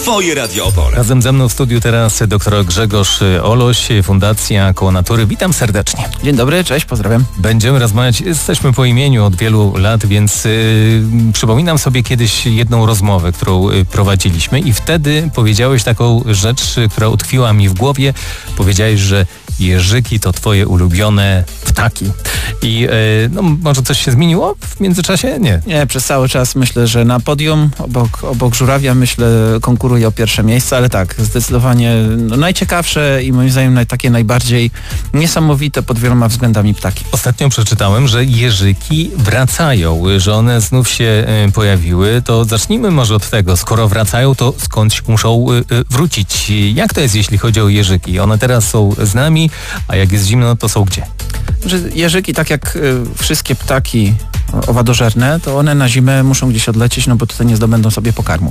Twoje Radio Opole. Razem ze mną w studiu teraz dr Grzegorz Oloś, Fundacja Koło Natury. Witam serdecznie. Dzień dobry, cześć, pozdrawiam. Będziemy rozmawiać, jesteśmy po imieniu od wielu lat, więc przypominam sobie kiedyś jedną rozmowę, którą prowadziliśmy i wtedy powiedziałeś taką rzecz, która utkwiła mi w głowie. Powiedziałeś, że jeżyki to twoje ulubione ptaki. I może coś się zmieniło w międzyczasie? Nie, przez cały czas myślę, że na podium obok żurawia konkuruje o pierwsze miejsce, ale tak, zdecydowanie najciekawsze i moim zdaniem takie najbardziej niesamowite pod wieloma względami ptaki. Ostatnio przeczytałem, że jeżyki wracają, że one znów się pojawiły. To zacznijmy może od tego. Skoro wracają, to skądś muszą wrócić. Jak to jest, jeśli chodzi o jeżyki? One teraz są z nami, a jak jest zimno, to są gdzie? Jeżyki, tak jak wszystkie ptaki owadożerne, to one na zimę muszą gdzieś odlecieć, no bo tutaj nie zdobędą sobie pokarmu.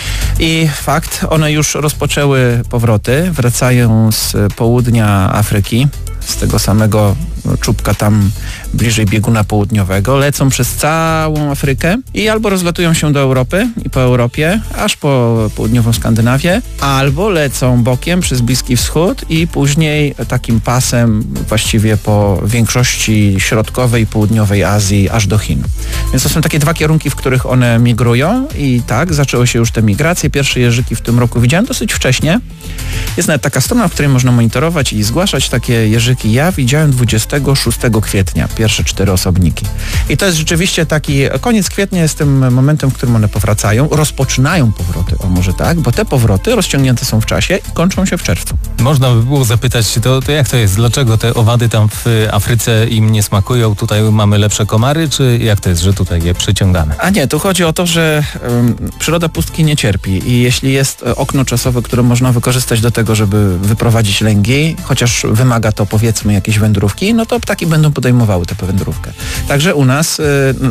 I fakt, one już rozpoczęły powroty, wracają z południa Afryki, z tego samego czubka tam bliżej bieguna południowego, lecą przez całą Afrykę i albo rozlatują się do Europy i po Europie, aż po południową Skandynawię, albo lecą bokiem przez Bliski Wschód i później takim pasem właściwie po większości środkowej i południowej Azji aż do Chin. Więc to są takie dwa kierunki, w których one migrują i tak, zaczęły się już te migracje. Pierwsze jeżyki w tym roku widziałem dosyć wcześnie. Jest nawet taka strona, w której można monitorować i zgłaszać takie jeżyki. Ja widziałem 26 kwietnia, pierwsze 4 osobniki. I to jest rzeczywiście taki, koniec kwietnia jest tym momentem, w którym one powracają, rozpoczynają powroty, o może tak, bo te powroty rozciągnięte są w czasie i kończą się w czerwcu. Można by było zapytać, to jak to jest? Dlaczego te owady tam w Afryce im nie smakują? Tutaj mamy lepsze komary, czy jak to jest, że tutaj je przyciągamy? A nie, tu chodzi o to, że przyroda pustki nie cierpi i jeśli jest okno czasowe, które można wykorzystać do tego, żeby wyprowadzić lęgi, chociaż wymaga to powiedzmy jakieś wędrówki, no to ptaki będą podejmowały tę wędrówkę. Także u nas,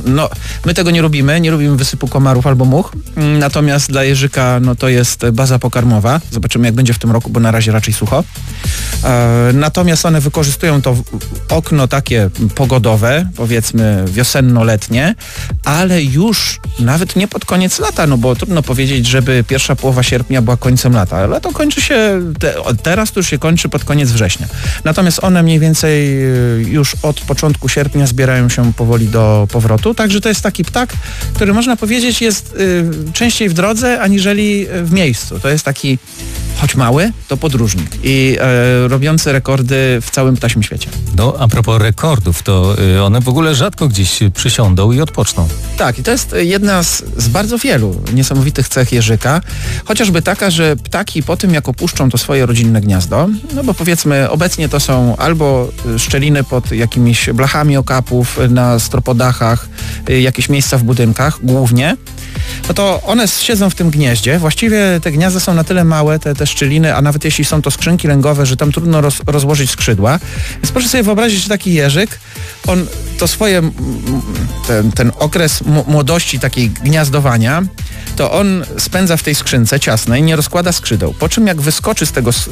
my tego nie lubimy wysypu komarów albo much, natomiast dla jeżyka, to jest baza pokarmowa. Zobaczymy, jak będzie w tym roku, bo na razie raczej sucho. Natomiast one wykorzystują to okno takie pogodowe, powiedzmy wiosenno-letnie, ale już nawet nie pod koniec lata, bo trudno powiedzieć, żeby pierwsza połowa sierpnia była końcem lata, ale to kończy się, teraz to już się kończy pod koniec września. Natomiast one mniej więcej już od początku sierpnia zbierają się powoli do powrotu, także to jest taki ptak, który można powiedzieć jest częściej w drodze, aniżeli w miejscu. To jest taki, choć mały, to podróżnik i robiący rekordy w całym ptasim świecie. A propos rekordów, to one w ogóle rzadko gdzieś przysiądą i odpoczną. Tak, i to jest jedna z bardzo wielu niesamowitych cech jeżyka, chociażby taka, że ptaki po tym, jak opuszczą to swoje rodzinne gniazdo, bo powiedzmy obecnie to są albo szczeliny pod jakimiś blachami okapów, na stropodachach, jakieś miejsca w budynkach głównie, to one siedzą w tym gnieździe. Właściwie te gniazda są na tyle małe, te szczeliny, a nawet jeśli są to skrzynki lęgowe, że tam trudno rozłożyć skrzydła. Więc proszę sobie wyobrazić, że taki jeżyk, on to swoje, ten okres młodości takiej gniazdowania, to on spędza w tej skrzynce ciasnej, nie rozkłada skrzydeł. Po czym jak wyskoczy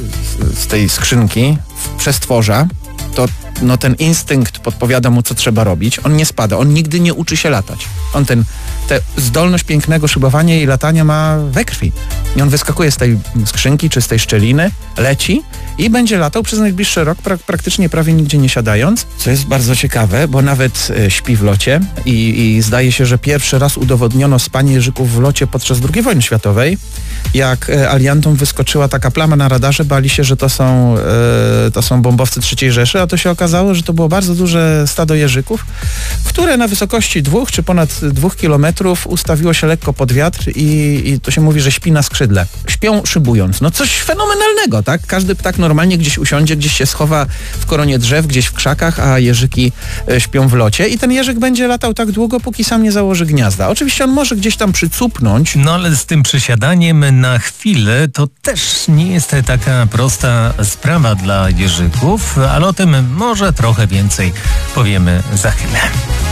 z tej skrzynki w przestworza, to ten instynkt podpowiada mu, co trzeba robić. On nie spada, on nigdy nie uczy się latać. On tę zdolność pięknego szybowania i latania ma we krwi. I on wyskakuje z tej skrzynki czy z tej szczeliny, leci i będzie latał przez najbliższy rok, praktycznie prawie nigdzie nie siadając, co jest bardzo ciekawe, bo nawet śpi w locie i zdaje się, że pierwszy raz udowodniono spanie jeżyków w locie podczas II wojny światowej, jak aliantom wyskoczyła taka plama na radarze, bali się, że to są bombowcy III Rzeszy, a to się okazało, że to było bardzo duże stado jeżyków, które na wysokości 2 czy ponad 2 kilometrów ustawiło się lekko pod wiatr i to się mówi, że śpi na skrzydle. Śpią szybując. Coś fenomenalnego, tak? Każdy ptak normalnie gdzieś usiądzie, gdzieś się schowa w koronie drzew, gdzieś w krzakach, a jeżyki śpią w locie i ten jeżyk będzie latał tak długo, póki sam nie założy gniazda. Oczywiście on może gdzieś tam przycupnąć. Ale z tym przysiadaniem na chwilę to też nie jest taka prosta sprawa dla jeżyków, ale o tym może trochę więcej powiemy za chwilę.